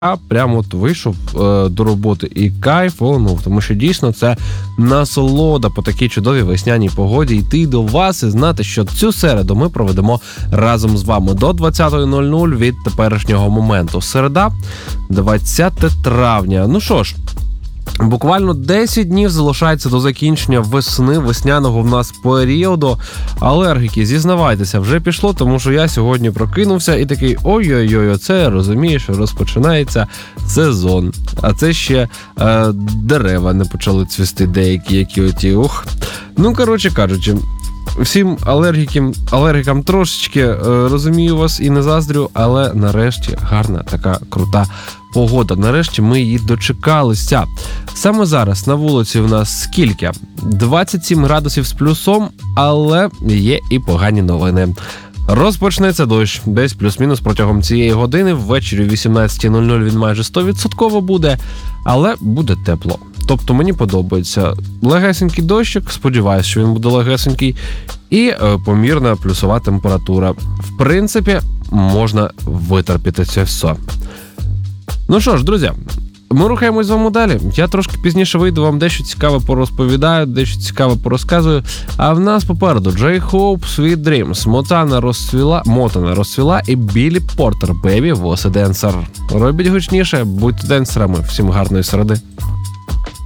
Я прямо от вийшов до роботи і кайфонув, тому що дійсно це насолода по такій чудовій весняній погоді йти до вас і знати, що цю середу ми проведемо разом з вами до 20:00 від теперішнього моменту. Середа, 20 травня. Ну що ж, буквально 10 днів залишається до закінчення весни, весняного в нас періоду. Алергіки, зізнавайтеся, вже пішло, тому що я сьогодні прокинувся і такий ой-ой-ой, оце я розумію, що розпочинається сезон. А це ще дерева не почали цвісти деякі, які оті, Ну, коротше кажучи, всім алергікам трошечки розумію вас і не заздрю, але нарешті гарна така крута погода. Нарешті ми її дочекалися. Саме зараз на вулиці в нас скільки? 27 градусів з плюсом, але є і погані новини. Розпочнеться дощ, десь плюс-мінус протягом цієї години, ввечері в 18:00 він майже 100% буде, але буде тепло. Тобто мені подобається легесенький дощик, сподіваюся, що він буде легесенький, і помірна плюсова температура. В принципі, можна витерпіти це все. Ну що ж, друзі, ми рухаємось з вами далі. Я трошки пізніше вийду, вам дещо цікаве порозповідаю, дещо цікаве порозказую. А в нас попереду J Hope, Sweet Dreams, Мотана розцвіла і Біллі Портер, Baby Was a Dancer. Робіть гучніше, будьте денсерами. Всім гарної середи.